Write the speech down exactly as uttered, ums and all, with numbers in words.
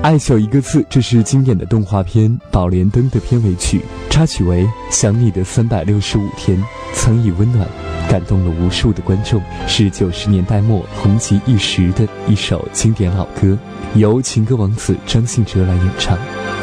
爱就一个字，这是经典的动画片《宝莲灯》的片尾曲，插曲为《想你的三百六十五天》，曾以温暖感动了无数的观众，是九十年代末红极一时的一首经典老歌，由情歌王子张信哲来演唱。